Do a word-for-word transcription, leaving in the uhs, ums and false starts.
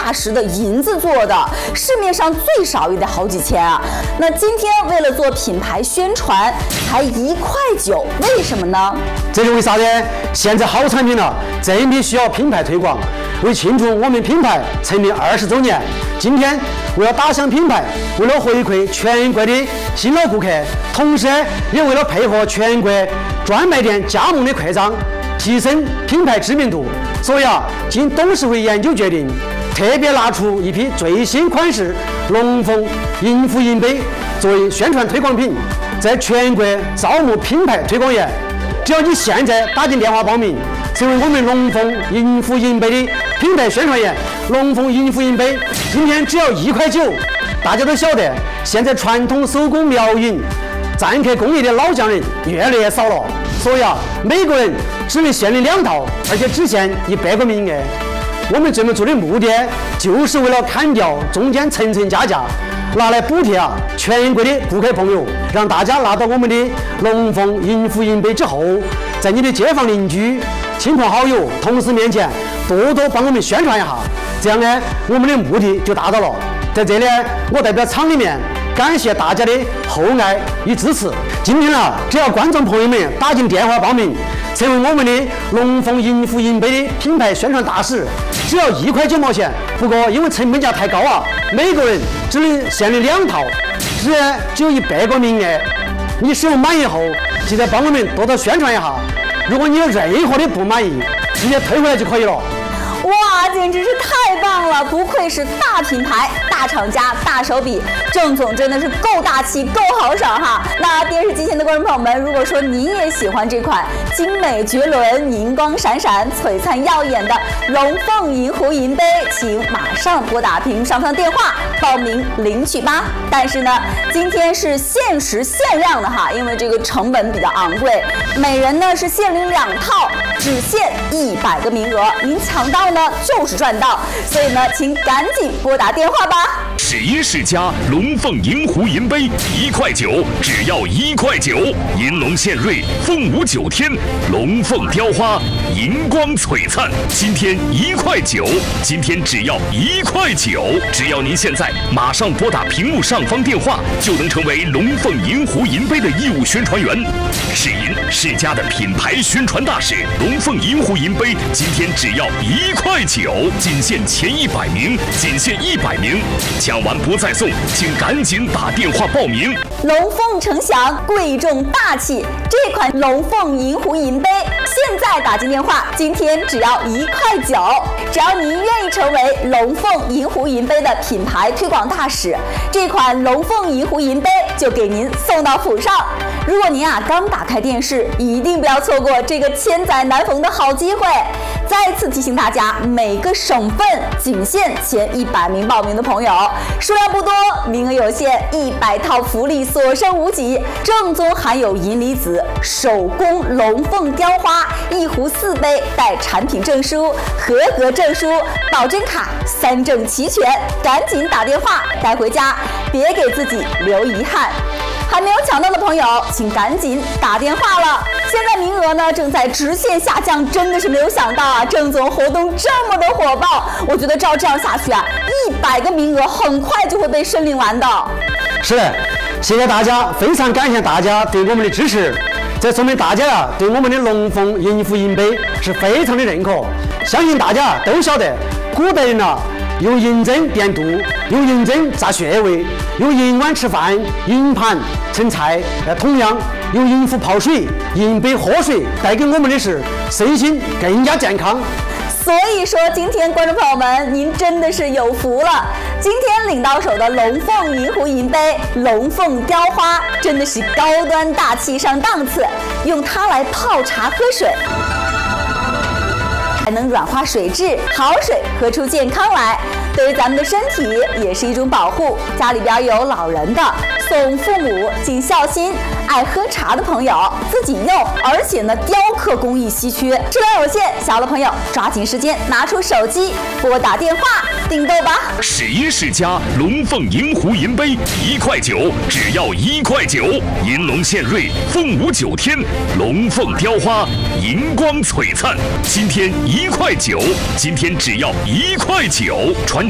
大石的银子做的，市面上最少也得好几千啊。那今天为了做品牌宣传，才一块九，为什么呢？ 这是为啥呢？现在好产品了，真的需要品牌推广。为庆祝我们品牌成立二十周年，今天为了打响品牌，为了回馈全国的新老顾客，同时也为了配合全国专卖店加盟的扩张，提升品牌知名度，所以啊，经董事会研究决定，特别拿出一批最新款式龙凤银福银杯作为宣传推广品，在全国招募品牌推广员。只要你现在打进电话报名，成为我们龙凤银福银杯的品牌宣传员。龙凤银福银杯今天只要一块九。大家都晓得，现在传统手工苗银篆刻工艺的老匠人越来越少了，所以啊，每个人只能限领两套，而且只限一百个名额。我们这么做的目的，就是为了砍掉中间层层加价，拿来补贴啊全国的顾客朋友，让大家拿到我们的龙凤银福银杯之后，在你的街坊邻居、亲朋好友、同事面前多多帮我们宣传一下，这样呢，我们的目的就达到了。在这里，我代表厂里面感谢大家的厚爱与支持。今天啊，只要观众朋友们打进电话报名，成为我们的龙凤银福银杯的品牌宣传大使，只要一块九毛钱。不过因为成本价太高啊，每个人只能限领两套，只只有一百个名额。你使用满意后，记得帮我们多多宣传一下。如果你有任何的不满意，直接退回来就可以了。 哇，简直是太棒了！不愧是大品牌、大厂家、大手笔，郑总真的是够大气、够豪爽哈！那电视机前的观众朋友们，如果说您也喜欢这款精美绝伦、银光闪闪、璀璨耀眼的龙凤银湖银杯，请马上拨打屏幕上方电话报名领取吧。但是呢，今天是限时限量的哈，因为这个成本比较昂贵，每人呢是限领两套，只限一百个名额，您抢到呢就是赚到，所以呢，请赶紧拨打电话吧。 十一世家龙凤银湖银杯一块九，只要一块九。银龙献瑞，凤舞九天，龙凤雕花，银光璀璨。今天一块九，今天只要一块九。只要您现在马上拨打屏幕上方电话，就能成为龙凤银湖银杯的义务宣传员。世银世家的品牌宣传大使，龙凤银湖银杯今天只要一块九，仅限前一百名，仅限一百名。抢完不再送，请赶紧打电话报名。 龙凤呈祥，贵重大气，这款龙凤银湖银杯现在打进电话，今天只要一块九。只要您愿意成为龙凤银湖银杯的品牌推广大使，这款龙凤银湖银杯就给您送到府上。如果您啊刚打开电视，一定不要错过这个千载难逢的好机会。再次提醒大家，每个省份仅限前一百名报名的朋友，数量不多，名额有限，一百套福利所剩无几。正宗含有银离子手工龙凤雕花一壶四杯，带产品证书、合格证书、保真卡，三证齐全。赶紧打电话带回家，别给自己留遗憾。还没有抢到的朋友，请赶紧打电话了。现在名额呢正在直线下降，真的是没有想到啊，郑总活动这么的火爆。我觉得照这样下去啊，一百个名额很快就会被申领完的。 是的，谢谢大家，非常感谢大家对我们的支持。这说明大家啊对我们的龙凤银福银杯是非常的认可。相信大家都晓得，古代人啊用银针垫肚，用银针扎穴位，用银碗吃饭，银盘盛菜。呃，同样用银壶泡水，银杯喝水，带给我们的是身心更加健康。 所以说，今天观众朋友们，您真的是有福了。今天领到手的龙凤银湖银杯、龙凤雕花，真的是高端大气上档次，用它来泡茶喝水，还能软化水质，好水喝出健康来。对于咱们的身体也是一种保护。家里边有老人的，送父母尽孝心；爱喝茶的朋友自己用，而且呢，雕刻工艺稀缺，数量有限，小的朋友抓紧时间拿出手机拨打电话订购吧。 十一世家龙凤银湖银杯一块九，只要一块九。银龙献瑞，凤舞九天，龙凤雕花，银光璀璨。今天一块九，今天只要一块九。传